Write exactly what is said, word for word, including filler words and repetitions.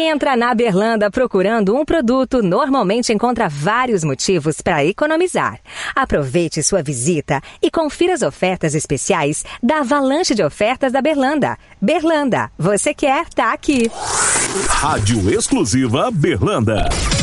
Quem entra na Berlanda procurando um produto normalmente encontra vários motivos para economizar. Aproveite sua visita e confira as ofertas especiais da avalanche de ofertas da Berlanda. Berlanda, você quer, tá aqui. Rádio Exclusiva Berlanda.